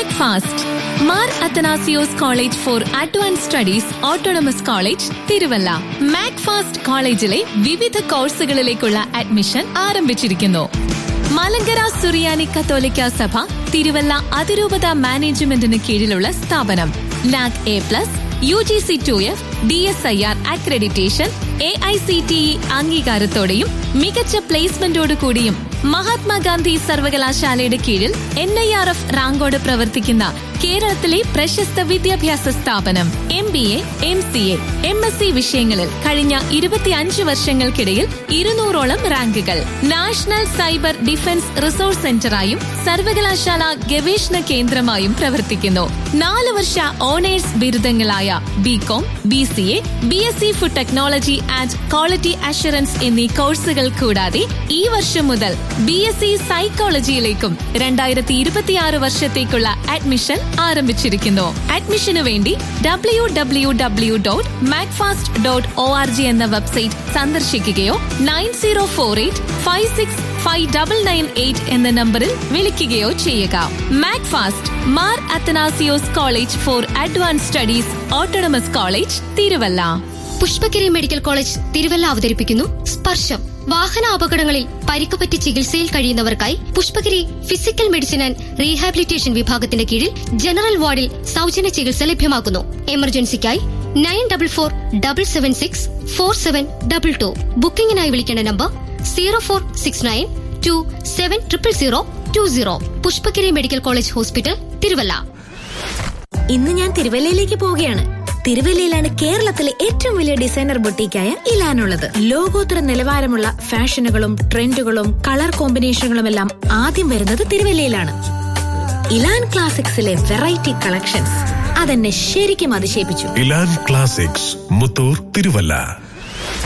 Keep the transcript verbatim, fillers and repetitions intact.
Mac fast Mar Athanasios college four advance studies autonomous college Thiruvalla. Mac fast കോളേജിലെ വിവിധ കോഴ്സുകളിലേക്കുള്ള admission ആരംഭിച്ചിരിക്കുന്നു. മലങ്കര സുറിയാനി കത്തോലിക്ക സഭ തിരുവല്ല അതിരൂപത മാനേജ്മെന്റിന് കീഴിലുള്ള സ്ഥാപനം. NAAC A plus, U G C to F, D S I R accreditation, A I C T E അംഗീകാരത്തോടെയും മികച്ച പ്ലേസ്മെന്റോടു കൂടിയും മഹാത്മാഗാന്ധി സർവകലാശാലയുടെ കീഴിൽ എൻ ഐ ആർ എഫ് റാങ്കോട് പ്രവർത്തിക്കുന്ന കേരളത്തിലെ പ്രശസ്ത വിദ്യാഭ്യാസ സ്ഥാപനം. M B A, M C A, M S C വിഷയങ്ങളിൽ കഴിഞ്ഞ ഇരുപത്തിയഞ്ച് വർഷങ്ങൾക്കിടയിൽ ഇരുന്നൂറോളം റാങ്കുകൾ. നാഷണൽ സൈബർ ഡിഫൻസ് റിസോഴ്സ് സെന്ററായും സർവകലാശാല ഗവേഷണ കേന്ദ്രമായും പ്രവർത്തിക്കുന്നു. നാല് വർഷ owners ബിരുദങ്ങളായ B com, B C A, B S C food technology and quality assurance എന്നീ കോഴ്സുകൾ കൂടാതെ ഈ വർഷം മുതൽ ബി എസ് സി സൈക്കോളജിയിലേക്കും രണ്ടായിരത്തി ഇരുപത്തിയാറ് വർഷത്തേക്കുള്ള അഡ്മിഷൻ ആരംഭിച്ചിരിക്കുന്നു. അഡ്മിഷനു വേണ്ടി W W W dot Macfast dot O R G എന്ന website സന്ദർശിക്കുകയോ nine zero four eight five six five double nine eight എന്ന നമ്പറിൽ വിളിക്കുകയോ ചെയ്യുക. Mac fast Mar Athanasios college four advance studies autonomous college Thiruvalla. Pushpagiri medical college Thiruvalla അവതരിപ്പിക്കുന്നു സ്പർശം. വാഹന അപകടങ്ങളിൽ പരിക്കുപറ്റി ചികിത്സയിൽ കഴിയുന്നവർക്കായി Pushpagiri physical medicine and rehabilitation വിഭാഗത്തിന്റെ കീഴിൽ ജനറൽ വാർഡിൽ സൗജന്യ ചികിത്സ ലഭ്യമാക്കുന്നു. എമർജൻസിക്കായി nine double four double seven six four seven double two. ബുക്കിംഗിനായി വിളിക്കേണ്ട number zero four six nine to seven triple zero to zero. Pushpagiri medical college hospital Thiruvalla. ഇന്ന് ഞാൻ തിരുവല്ലയിലേക്ക് പോവുകയാണ്. തിരുവല്ലയിലാണ് കേരളത്തിലെ ഏറ്റവും വലിയ ഡിസൈനർ ബൊട്ടീക്കായ ഇലാനുള്ളത്. ലോകോത്തര നിലവാരമുള്ള ഫാഷനുകളും ട്രെൻഡുകളും കളർ കോമ്പിനേഷനുകളും എല്ലാം ആദ്യം വരുന്നത് തിരുവല്ലയിലാണ്. ഇലാൻ ക്ലാസിക്സിലെ വെറൈറ്റി കളക്ഷൻസ് അതെന്നെ ശരിക്കും അതിശയിപ്പിച്ചു. ഇലാൻ ക്ലാസിക്സ്, മുത്തൂർ, തിരുവല്ല.